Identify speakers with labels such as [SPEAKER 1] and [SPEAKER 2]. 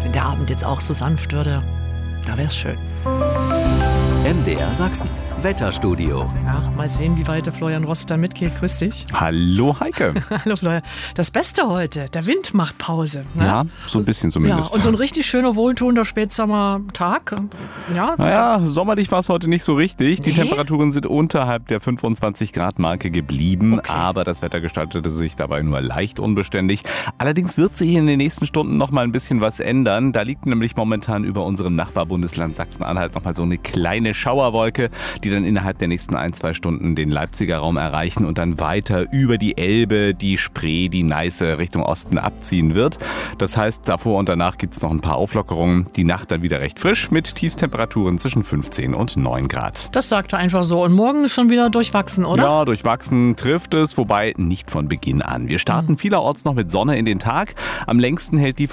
[SPEAKER 1] Wenn der Abend jetzt auch so sanft würde, da wäre es schön.
[SPEAKER 2] MDR Sachsen. Wetterstudio.
[SPEAKER 1] Ja, mal sehen, wie weit der Florian Roster mitgeht. Grüß dich.
[SPEAKER 3] Hallo Heike.
[SPEAKER 1] Hallo Florian. Das Beste heute, der Wind macht Pause. Ne?
[SPEAKER 3] Ja, so ein bisschen zumindest.
[SPEAKER 1] Ja, und so ein richtig schöner, wohltuender Spätsommertag. Ja,
[SPEAKER 3] naja, sommerlich war es heute nicht so richtig. Die
[SPEAKER 1] Nee?
[SPEAKER 3] Temperaturen sind unterhalb der 25 Grad Marke geblieben,
[SPEAKER 1] Okay.
[SPEAKER 3] aber das Wetter gestaltete sich dabei nur leicht unbeständig. Allerdings wird sich in den nächsten Stunden noch mal ein bisschen was ändern. Da liegt nämlich momentan über unserem Nachbarbundesland Sachsen-Anhalt noch mal so eine kleine Schauerwolke, die dann innerhalb der nächsten 1-2 Stunden den Leipziger Raum erreichen und dann weiter über die Elbe, die Spree, die Neiße Richtung Osten abziehen wird. Das heißt, davor und danach gibt es noch ein paar Auflockerungen. Die Nacht dann wieder recht frisch mit Tiefstemperaturen zwischen 15 und 9 Grad.
[SPEAKER 1] das sagt er einfach so. Und morgen ist schon wieder durchwachsen, oder?
[SPEAKER 3] Ja, durchwachsen trifft es, wobei nicht von Beginn an. Wir starten vielerorts noch mit Sonne in den Tag. Am längsten hält die